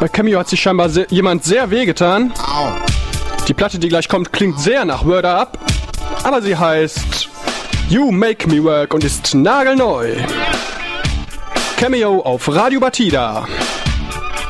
Bei Cameo hat sich scheinbar jemand sehr wehgetan. Au. Die Platte, die gleich kommt, klingt sehr nach Word Up, aber sie heißt You Make Me Work und ist nagelneu. Cameo auf Radio Batida.